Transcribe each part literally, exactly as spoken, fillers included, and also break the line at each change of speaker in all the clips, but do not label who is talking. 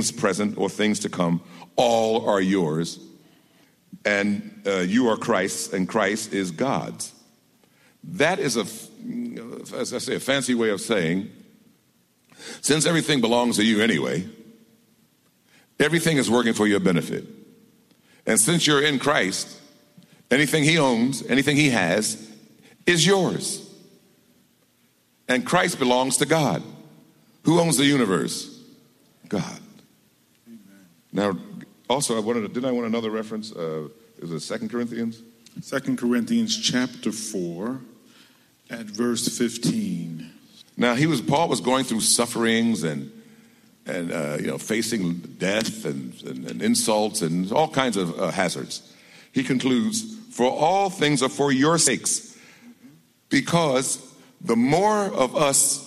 things present or things to come, all are yours. And uh, you are Christ's, and Christ is God's. That is, a, as I say, a fancy way of saying, since everything belongs to you anyway, everything is working for your benefit. And since you're in Christ, anything he owns, anything he has, is yours. And Christ belongs to God. Who owns the universe? God. Amen. Now, also, I wanted to, didn't I want another reference? Uh, is it Second Corinthians?
Second Corinthians chapter four at verse fifteen.
Now, he was Paul was going through sufferings and and uh, you know facing death and, and, and insults and all kinds of uh, hazards. He concludes, "For all things are for your sakes, because the more of us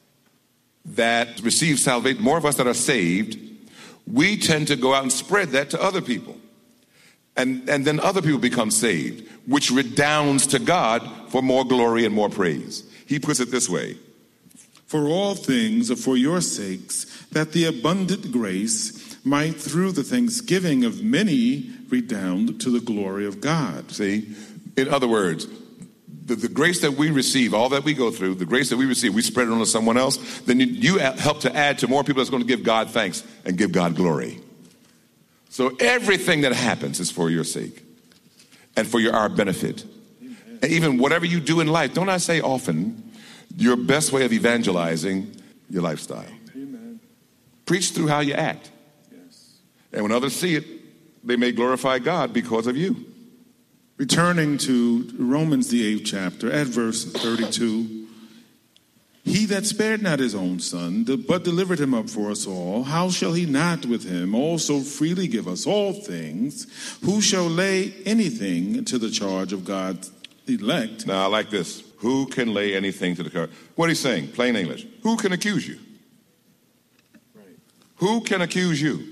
that receive salvation, more of us that are saved, we tend to go out and spread that to other people. And, and then other people become saved, which redounds to God for more glory and more praise." He puts it this way:
"For all things are for your sakes, that the abundant grace might through the thanksgiving of many redound to the glory of God."
See, in other words, the, the grace that we receive, all that we go through, the grace that we receive, we spread it on to someone else, then you, you help to add to more people that's going to give God thanks and give God glory. So everything that happens is for your sake and for your our benefit. Amen. And even whatever you do in life, don't I say often, your best way of evangelizing your lifestyle. Amen. Preach through how you act. Yes. And when others see it, they may glorify God because of you.
Returning to Romans, the eighth chapter, at verse thirty-two, "He that spared not his own son, but delivered him up for us all, how shall he not with him also freely give us all things? Who shall lay anything to the charge of God's elect?"
Now, I like this. Who can lay anything to the charge? What he's saying, plain English. Who can accuse you? Right. Who can accuse you?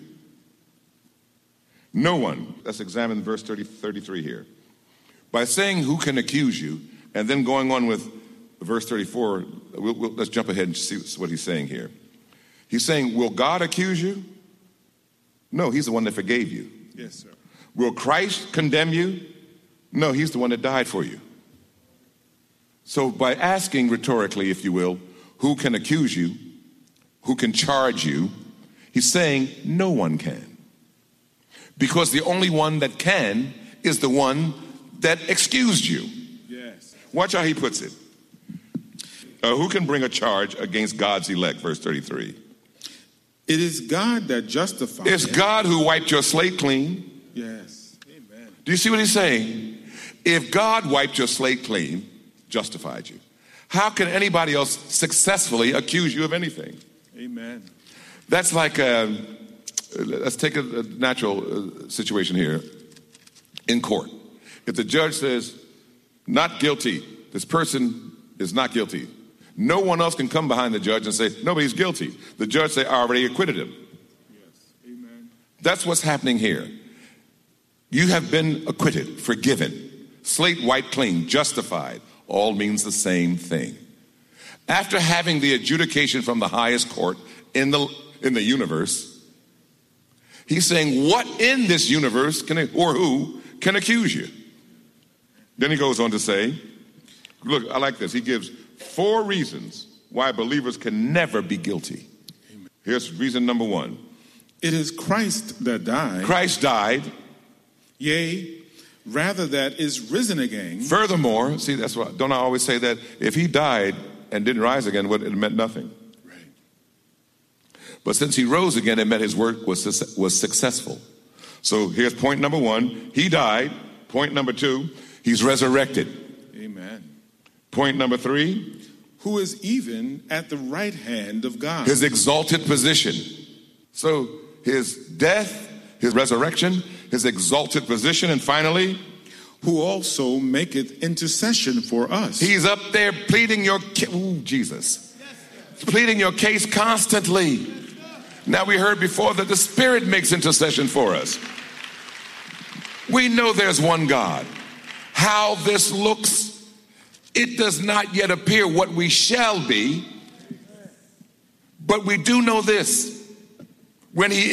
No one. Let's examine verse thirty, thirty-three here. By saying who can accuse you, and then going on with verse thirty-four, we'll, we'll, let's jump ahead and see what he's saying here. He's saying, will God accuse you? No, he's the one that forgave you.
Yes, sir.
Will Christ condemn you? No, he's the one that died for you. So by asking rhetorically, if you will, who can accuse you, who can charge you, he's saying no one can. Because the only one that can is the one that excused you.
Yes.
Watch how he puts it. Uh, who can bring a charge against God's elect? Verse thirty-three.
"It is God that justifies."
It's God who wiped your slate clean.
Yes. Amen.
Do you see what he's saying? If God wiped your slate clean, justified you, how can anybody else successfully accuse you of anything?
Amen.
That's like, a, let's take a, a natural situation here in court. If the judge says, not guilty, this person is not guilty, no one else can come behind the judge and say, no, but he's guilty. The judge say, I already acquitted him.
Yes. Amen.
That's what's happening here. You have been acquitted, forgiven, slate wiped clean, justified. All means the same thing. After having the adjudication from the highest court in the in the universe, he's saying, what in this universe can, or who can accuse you? Then he goes on to say, look, I like this. He gives four reasons why believers can never be guilty. Amen. Here's reason number one.
"It is Christ that died.
Christ died.
Yea, rather that is risen again."
Furthermore, see, that's why, don't I always say that if he died and didn't rise again, it meant nothing.
Right.
But since he rose again, it meant his work was, was successful. So here's point number one. He died. Point number two, he's resurrected.
Amen.
Point number three,
who is even at the right hand of God.
His exalted position. So his death, his resurrection, his exalted position, and finally,
who also maketh intercession for us.
He's up there pleading your case. Ooh, Jesus. Pleading your case constantly. Now, we heard before that the Spirit makes intercession for us. We know there's one God. How this looks, it does not yet appear what we shall be, but we do know this. When he